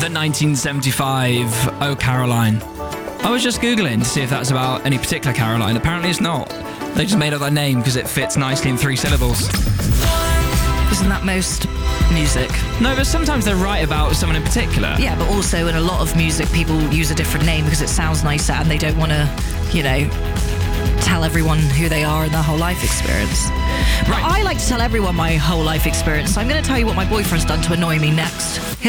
the 1975 Oh Caroline. I was just Googling to see if that's about any particular Caroline. Apparently it's not. They just made up that name because it fits nicely in 3 syllables. Isn't that most music? No, but sometimes they're right about someone in particular. Yeah, but also in a lot of music, people use a different name because it sounds nicer and they don't want to, tell everyone who they are and their whole life experience. Right. But I like to tell everyone my whole life experience, so I'm going to tell you what my boyfriend's done to annoy me next.